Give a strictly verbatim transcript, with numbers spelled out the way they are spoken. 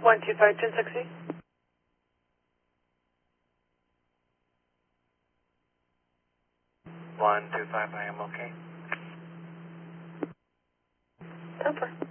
one two five, ten sixty. one two five, I am okay. Topper.